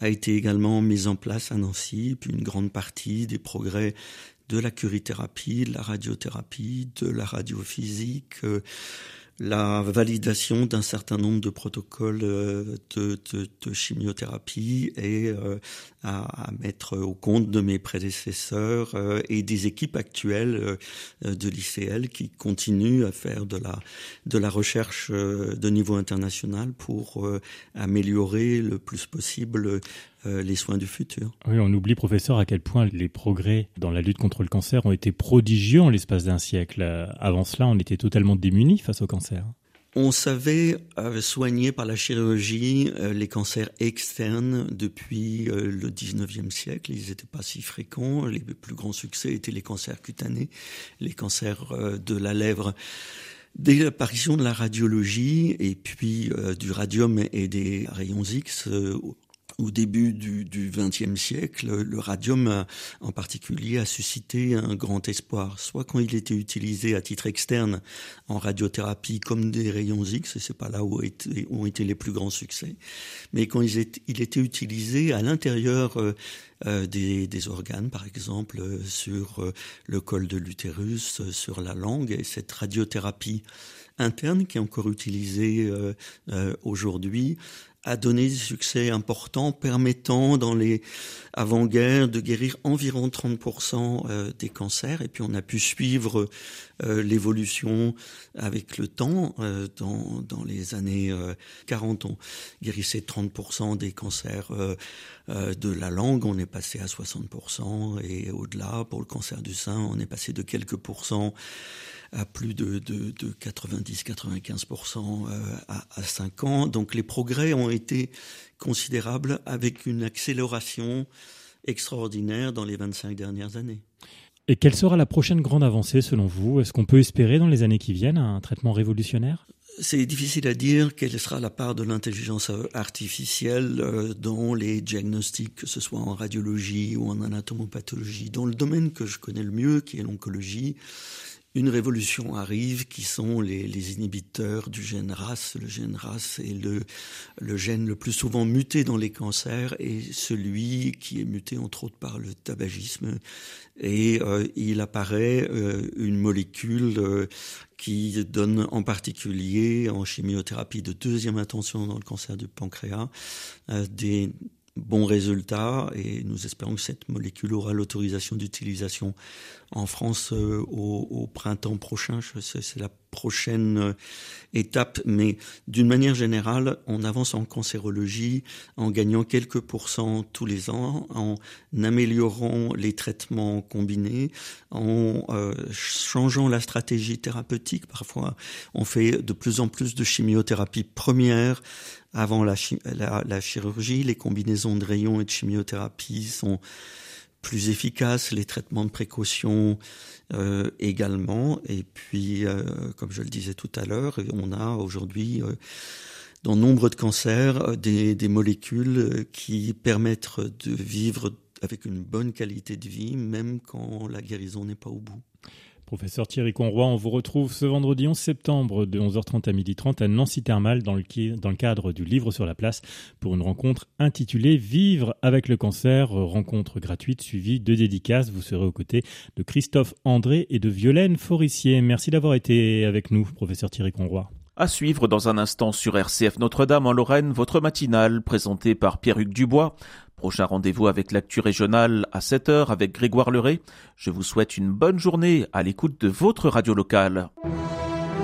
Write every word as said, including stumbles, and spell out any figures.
a été également mise en place à Nancy, puis une grande partie des progrès de la curithérapie, de la radiothérapie, de la radiophysique, euh, la validation d'un certain nombre de protocoles de, de, de chimiothérapie et euh, à, à mettre au compte de mes prédécesseurs euh, et des équipes actuelles euh, de l'I C L qui continuent à faire de la, de la recherche euh, de niveau international pour euh, améliorer le plus possible euh, les soins du futur. Oui, on oublie, professeur, à quel point les progrès dans la lutte contre le cancer ont été prodigieux en l'espace d'un siècle. Avant cela, on était totalement démunis face au cancer. On savait euh, soigner par la chirurgie euh, les cancers externes depuis euh, le dix-neuvième siècle. Ils n'étaient pas si fréquents. Les plus grands succès étaient les cancers cutanés, les cancers euh, de la lèvre. Dès l'apparition de la radiologie et puis euh, du radium et des rayons X, euh, au début du, du vingtième siècle, le radium en particulier a suscité un grand espoir, soit quand il était utilisé à titre externe en radiothérapie comme des rayons X, et c'est pas là où, été, où ont été les plus grands succès, mais quand il était, il était utilisé à l'intérieur euh, euh, des, des organes, par exemple euh, sur euh, le col de l'utérus, euh, sur la langue, et cette radiothérapie interne qui est encore utilisée euh, euh, aujourd'hui a donné des succès importants permettant dans les avant-guerres de guérir environ trente pour cent des cancers. Et puis on a pu suivre euh, l'évolution avec le temps. Euh, dans, dans les années euh, quarante, on guérissait trente pour cent des cancers euh, euh, de la langue. On est passé à soixante pour cent et au-delà. Pour le cancer du sein, on est passé de quelques pourcents à plus de, de, de quatre-vingt-dix à quatre-vingt-quinze pour cent à, à cinq ans. Donc les progrès ont été considérables avec une accélération extraordinaire dans les vingt-cinq dernières années. Et quelle sera la prochaine grande avancée selon vous ? Est-ce qu'on peut espérer dans les années qui viennent un traitement révolutionnaire ? C'est difficile à dire quelle sera la part de l'intelligence artificielle dans les diagnostics, que ce soit en radiologie ou en anatomopathologie. Dans le domaine que je connais le mieux, qui est l'oncologie, une révolution arrive qui sont les, les inhibiteurs du gène R A S. Le gène R A S est le, le gène le plus souvent muté dans les cancers et celui qui est muté entre autres par le tabagisme. Et euh, il apparaît euh, une molécule euh, qui donne en particulier en chimiothérapie de deuxième intention dans le cancer du pancréas euh, des bons résultats et nous espérons que cette molécule aura l'autorisation d'utilisation en France euh, au, au printemps prochain. C'est, c'est la prochaine euh, étape, mais d'une manière générale, on avance en cancérologie en gagnant quelques pourcents tous les ans, en améliorant les traitements combinés, en euh, changeant la stratégie thérapeutique. Parfois, on fait de plus en plus de chimiothérapie première avant la, chi- la, la chirurgie. Les combinaisons de rayons et de chimiothérapie sont plus efficaces, les traitements de précaution euh, également. Et puis, euh, comme je le disais tout à l'heure, on a aujourd'hui, euh, dans nombre de cancers, des, des molécules qui permettent de vivre avec une bonne qualité de vie, même quand la guérison n'est pas au bout. Professeur Thierry Conroy, on vous retrouve ce vendredi onze septembre de onze heures trente à midi trente à Nancy Thermal dans le, dans le cadre du Livre sur la place pour une rencontre intitulée « Vivre avec le cancer », rencontre gratuite suivie de dédicaces. Vous serez aux côtés de Christophe André et de Violaine Forissier. Merci d'avoir été avec nous, professeur Thierry Conroy. À suivre dans un instant sur R C F Notre-Dame en Lorraine, votre matinale présentée par Pierre-Hugues Dubois. Prochain rendez-vous avec l'actu régionale à sept heures avec Grégoire Leray. Je vous souhaite une bonne journée à l'écoute de votre radio locale.